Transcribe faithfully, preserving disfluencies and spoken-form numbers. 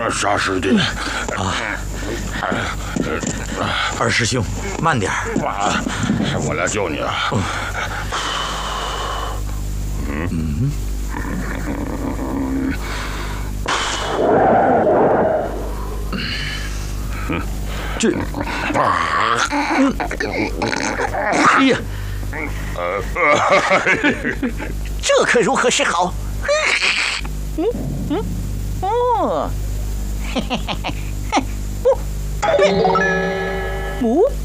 啥师弟？ 啊，二师兄，慢点儿。 啊，我来救你啊！嗯嗯。嗯， 这，嗯，哎呀， 这可如何是好？嗯嗯，哦，嘿嘿嘿嘿，哦，